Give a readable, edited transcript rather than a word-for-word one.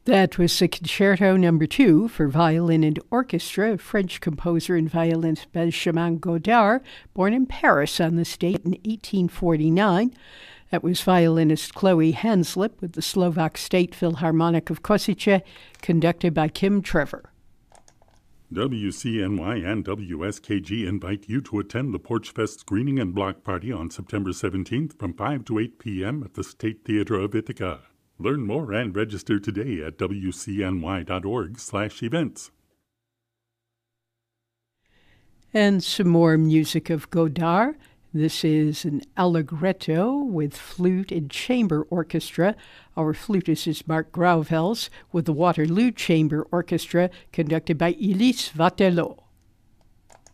That was the Concerto No. 2 for violin and orchestra of French composer and violinist Benjamin Godard, born in Paris on this date in 1849. That was violinist Chloe Hanslip with the Slovak State Philharmonic of Košice, conducted by Kim Trevor. WCNY and WSKG invite you to attend the Porchfest screening and block party on September 17th from 5 to 8 p.m. at the State Theater of Ithaca. Learn more and register today at wcny.org/events. And some more music of Godard. This is an allegretto with flute and chamber orchestra. Our flutist is Mark Grauvels with the Waterloo Chamber Orchestra, conducted by Elise Vatelot.